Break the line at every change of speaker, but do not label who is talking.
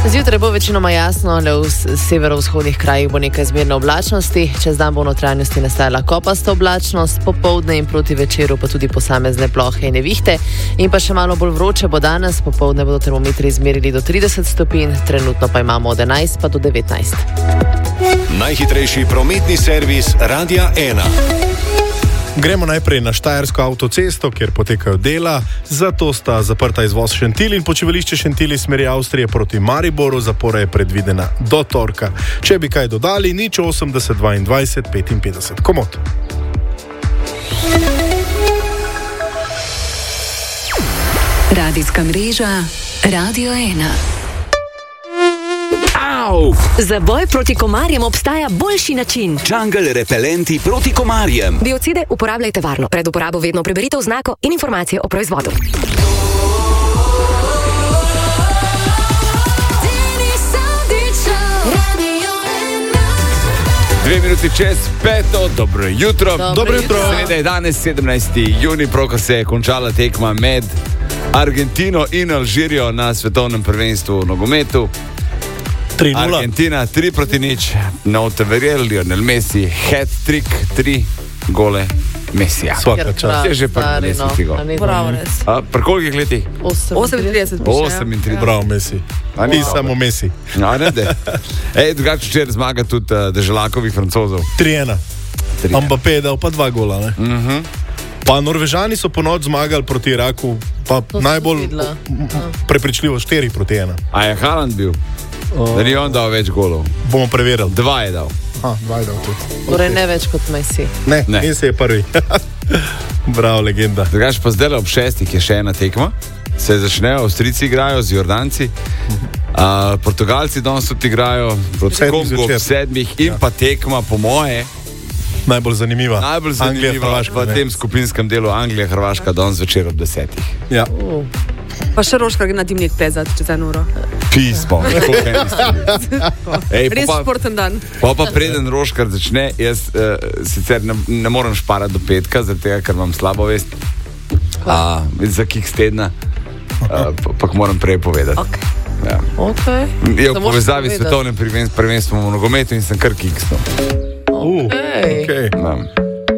Zjutraj bo večinoma jasno, le v severovzhodnih krajih bo nekaj zmerne oblačnosti, čez dan bo v notranjosti nastajala kopasta oblačnost, popoldne in proti večeru pa tudi posamezne plohe in nevihte. In pa še malo bolj vroče bo danes, popoldne bodo termometri izmerili do 30 stopinj, trenutno pa imamo od 11 pa do 19.
Najhitrejši prometni servis Radia 1.
Gremo najprej na Štajersko avtocesto, kjer potekajo dela, zato sta zaprta izvoz Šentilj in počivališče Šentilj iz smeri Avstrije proti Mariboru, zapora je predvidena do torka. Če bi kaj dodali, 080 22 55. Komot.
Radijska mreža Radio 1.
Za boj proti komarjem obstaja boljši način.
Jungle repelenti proti komarjem.
Biocide uporabljajte varno. Pred uporabo vedno preberite oznako in informacije o proizvodu.
2 minuti čez 5. Dobro jutro.
Dobro jutro.
Seveda je danes 17. junij, pravkar se je končala tekma med Argentino in Alžirijo na svetovnem prvenstvu v nogometu.
3-0.
Argentina 3-0. Note verjeli, Lionel Messi, hat-trick, 3 gole Messija.
Svaka čast.
Je že prvi Messi gol.
Bravo, res.
Pri kolikih letih?
38.
38.
Bravo, Messi. Ni samo Messi.
Drugače včeraj zmaga tudi deželakovih Francozov.
3-1. Mbappé je dal pa 2 gola, ne? Pa Norvežani so ponoči zmagali proti Iraku, pa najbolj prepričljivo 4-1.
A je Haaland bil? Da ni on dal več golov.
Bomo preverili.
2 je dal.
2 je dal tudi.
Torej ne več kot Messi.
Ne. Messi je prvi. Bravo, legenda.
Drugače pa zdaj ob 6 je še ena tekma. Se začnejo, Avstrijci igrajo z Jordanci, Portugalci danes tudi igrajo proti Kongu ob 7 in pa tekma po moje
najbolj zanimiva.
Anglija, v tem skupinskem delu Anglija, Hrvaška danes večer ob 10.
Ja.
Pa še Roškar gre na dimnik pezat čez 1 uro.
Pismo.
Res športen dan.
Pa preden Roškar začne, jaz sicer ne morem šparati do petka, zaradi tega, ker imam slabo vest. Za kiks tedna. Pa moram prej povedati. Je v povezavi s svetovnim prvenstvom v nogometu in sem kar kiksnil.
Okay.